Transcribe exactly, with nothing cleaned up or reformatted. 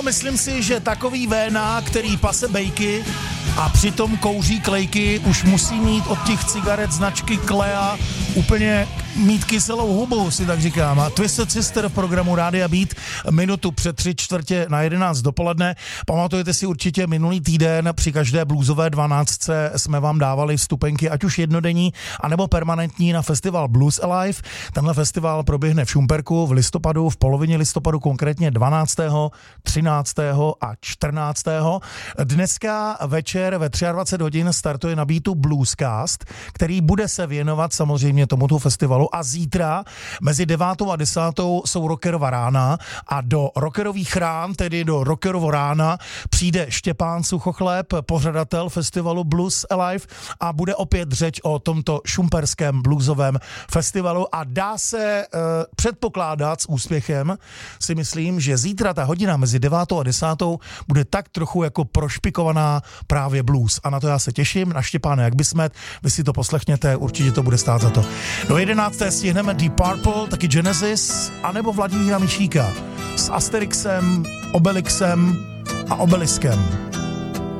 myslím si, že takový véna, který pase bejky a přitom kouří klejky, už musí mít od těch cigaret značky Klea úplně mít kyselou hubu, si tak říkám. A Twisted Sister v programu Rádia Beat minutu před tři čtvrtě na jedenáct dopoledne. Pamatujete si určitě minulý týden při každé bluesové dvanáctce jsme vám dávali vstupenky, ať už jednodenní, anebo permanentní na festival Blues Alive. Tenhle festival proběhne v Šumperku v listopadu, v polovině listopadu, konkrétně dvanáctého, třináctého a čtrnáctého Dneska večer ve dvacet tři hodin startuje na Beatu Bluescast, který bude se věnovat samozřejmě tomuto festivalu, a zítra mezi devátou a desátou jsou Rockerova rána a do Rockerových rán, tedy do Rockerovo rána, přijde Štěpán Suchochleb, pořadatel festivalu Blues Alive, a bude opět řeč o tomto šumperském bluesovém festivalu a dá se uh, předpokládat s úspěchem, si myslím, že zítra ta hodina mezi devátou a desátou bude tak trochu jako prošpikovaná právě blues. A na to já se těším, na Štěpáne, jak bysmet, vy si to poslechněte, určitě to bude stát za to. Do jedenácté stihneme Deep Purple, taky Genesis, anebo Vladimíra Mišíka s Asterixem, Obelixem a Obeliskem.